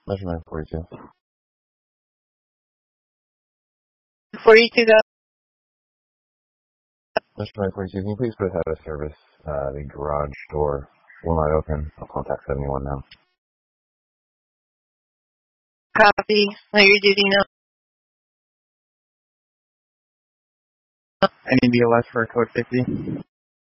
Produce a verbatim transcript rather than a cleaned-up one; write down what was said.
Measure nine forty-two. forty-two, go. Measure nine forty-two, can you please put us out of service? Uh, the garage door will not open. I'll contact seventy-one now. Copy. Know your duty now. I need B L S for code fifty.